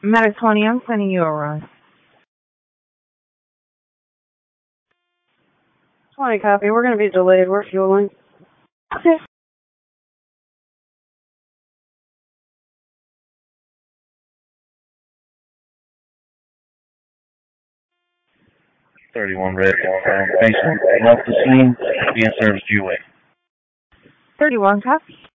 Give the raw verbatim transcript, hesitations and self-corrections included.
Matter twenty, I'm sending you a run. twenty copy. We're going to be delayed. We're fueling. Okay. thirty-one red. Um, basement left the scene. Being serviced your way. thirty-one copy.